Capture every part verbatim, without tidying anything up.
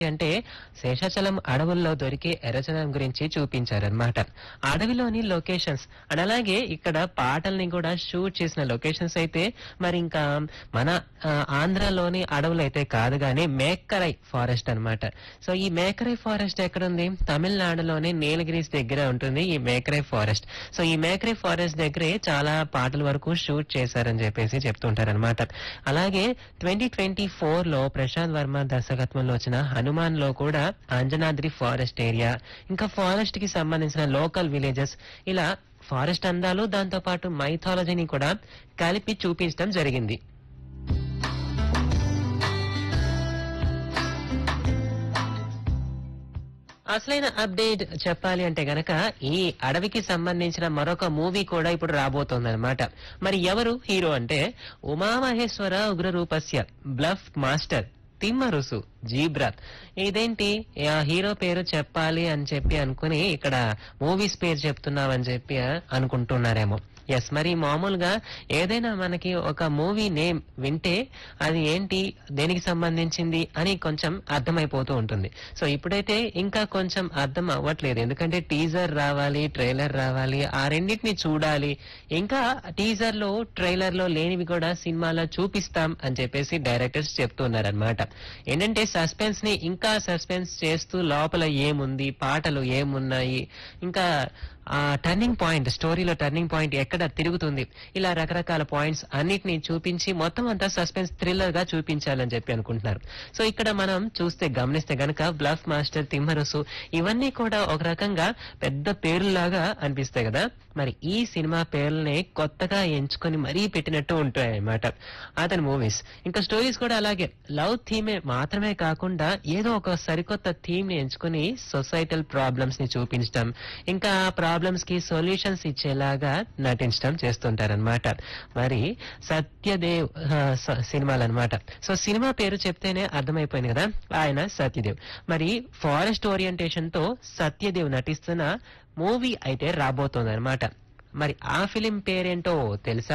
అంటే శేషాచలం అడవుల్లో దొరికే ఎర్రచందనం గురించి చూపించారనమాట. అడవిలోని లొకేషన్స్ అండ్ అలాగే ఇక్కడ పాటల్ని కూడా షూట్ చేసిన లొకేషన్స్ అయితే మరి ఇంకా మన ఆ, ఆంధ్రాలోని అడవులు అయితే కాదు గానీ మేక్కరై ఫారెస్ట్ అన్నమాట. సో ఈ మేకరై ఫారెస్ట్ ఎక్కడుంది? తమిళనాడులోని నీలగిరీస్ దగ్గర ఉంటుంది ఈ మేకరై ఫారెస్ట్. సో ఈ మేకరై ఫారెస్ట్ దగ్గరే చాలా పాటల వరకు షూట్ చేశారని చెప్పేసి చెప్తుంటారనమాట. అలాగే ట్వంటీ ట్వంటీ ఫోర్ లో ప్రశాంత్ వర్మ దర్శకత్వంలో వచ్చిన హనుమాన్ లో కూడా అంజనాద్రి ఫారెస్ట్ ఏరియా, ఇంకా ఫారెస్ట్ కి సంబంధించిన లోకల్ విలేజెస్, ఇలా ఫారెస్ట్ అందాలు దాంతో పాటు మైథాలజీని కూడా కలిపి చూపించడం జరిగింది. అసలైన అప్డేట్ చెప్పాలి అంటే గనక ఈ అడవికి సంబంధించిన మరొక మూవీ కూడా ఇప్పుడు రాబోతోందన్నమాట. మరి ఎవరు హీరో అంటే Umamaheshwara Ugraroopasya bluff master Timmarusu zebra. ఇదేంటి ఆ హీరో పేరు చెప్పాలి అని చెప్పి అనుకుని ఇక్కడ మూవీస్ పేరు చెప్తున్నావని చెప్పి అనుకుంటున్నారేమో. ఎస్, మరి మామూలుగా ఏదైనా మనకి ఒక మూవీ నేమ్ వింటే అది ఏంటి, దేనికి సంబంధించింది అని కొంచెం అర్థమైపోతూ ఉంటుంది. సో ఇప్పుడైతే ఇంకా కొంచెం అర్థం అవ్వట్లేదు, ఎందుకంటే టీజర్ రావాలి, ట్రైలర్ రావాలి, ఆ రెండింటిని చూడాలి. ఇంకా టీజర్ లో ట్రైలర్ లో లేనివి కూడా సినిమాలో చూపిస్తాం అని చెప్పేసి డైరెక్టర్స్ చెప్తున్నారనమాట. ఏంటంటే సస్పెన్స్ ని ఇంకా సస్పెన్స్ చేస్తూ లోపల ఏముంది, పాటలు ఏమున్నాయి, ఇంకా ఆ టర్నింగ్ పాయింట్, స్టోరీలో టర్నింగ్ పాయింట్ ఎక్కడ తిరుగుతుంది, ఇలా రకరకాల పాయింట్స్ అన్నిటిని చూపించి మొత్తం అంతా సస్పెన్స్ థ్రిల్లర్ గా చూపించాలని చెప్పి అనుకుంటున్నారు. సో ఇక్కడ మనం చూస్తే గమనిస్తే గనక బ్లఫ్ మాస్టర్, తిమ్మరుసు ఇవన్నీ కూడా ఒక రకంగా పెద్ద పేర్లులాగా అనిపిస్తాయి కదా. మరి ఈ సినిమా పేర్లనే కొత్తగా ఎంచుకొని మరీ పెట్టినట్టు ఉంటాయి అన్నమాట అతని మూవీస్. ఇంకా స్టోరీస్ కూడా అలాగే లవ్ థీమే మాత్రమే కాకుండా ఏదో ఒక సరికొత్త థీమ్ ని ఎంచుకుని సొసైటల్ ప్రాబ్లమ్స్ ని చూపించడం, ఇంకా ప్రాబ్లమ్స్ కి సొల్యూషన్స్ ఇచ్చేలాగా నటించడం చేస్తుంటారనమాట. మరి సత్యదేవ్ సినిమాలు అనమాట. సో సినిమా పేరు చెప్తేనే అర్థమైపోయింది కదా, ఆయన సత్యదేవ్. మరి ఫారెస్ట్ ఓరియంటేషన్ తో సత్యదేవ్ నటిస్తున్న మూవీ అయితే రాబోతోంది అనమాట. మరి ఆ ఫిలిం పేరేంటో తెలుసా?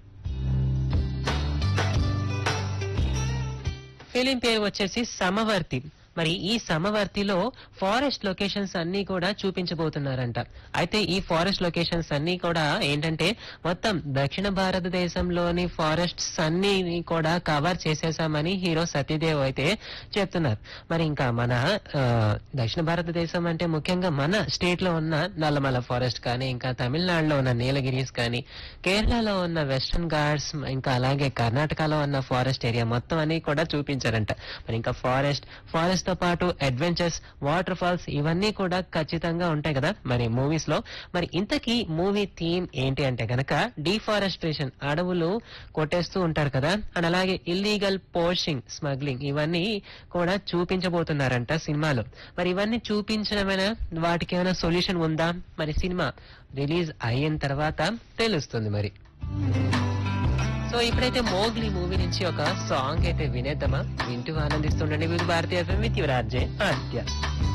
ఫిలిం పేరు వచ్చేసి సమవర్తి. మరి ఈ సమవర్తిలో ఫారెస్ట్ లొకేషన్స్ అన్ని కూడా చూపించబోతున్నారంట. అయితే ఈ ఫారెస్ట్ లొకేషన్స్ అన్ని కూడా ఏంటంటే మొత్తం దక్షిణ భారతదేశంలోని ఫారెస్ట్స్ అన్ని కూడా కవర్ చేసేసామని హీరో సత్యదేవ్ అయితే చెప్తున్నారు. మరి ఇంకా మన ఆ, దక్షిణ భారతదేశం అంటే ముఖ్యంగా మన స్టేట్ లో ఉన్న నల్లమల ఫారెస్ట్ కానీ, ఇంకా తమిళనాడులో ఉన్న నీలగిరీస్ కానీ, కేరళలో ఉన్న వెస్టర్న్ ఘాట్స్, ఇంకా అలాగే కర్ణాటకలో ఉన్న ఫారెస్ట్ ఏరియా మొత్తం అన్ని కూడా చూపించారంట. మరి ఇంకా ఫారెస్ట్ ఫారెస్ట్ తో పాటు అడ్వెంచర్స్, వాటర్ ఫాల్స్ ఇవన్నీ కూడా ఖచ్చితంగా ఉంటాయి కదా మరి మూవీస్ లో. మరి ఇంతకీ మూవీ థీమ్ ఏంటి అంటే గనక డిఫారెస్ట్రేషన్, అడవులు కొట్టేస్తూ ఉంటారు కదా, అండ్ అలాగే ఇల్లీగల్ పోషింగ్, స్మగ్లింగ్ ఇవన్నీ కూడా చూపించబోతున్నారంట సినిమాలో. మరి ఇవన్నీ చూపించడమైనా వాటికి ఏమైనా సొల్యూషన్ ఉందా? మరి సినిమా రిలీజ్ అయిన తర్వాత తెలుస్తుంది మరి. సో ఇప్పుడైతే మోగ్లీ మూవీ నుంచి ఒక సాంగ్ అయితే వినేద్దామా? వింటూ ఆనందిస్తుండండి. With Bharatiya FM with your RJ Aadya.